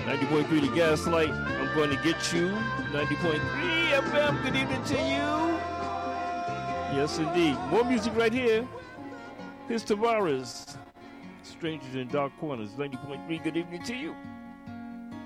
90.3 The Gaslight. I'm going to get you. 90.3 FM. Good evening to you. Yes, indeed. More music right here. Here's Tavares. Strangers in Dark Corners. 90.3. Good evening to you.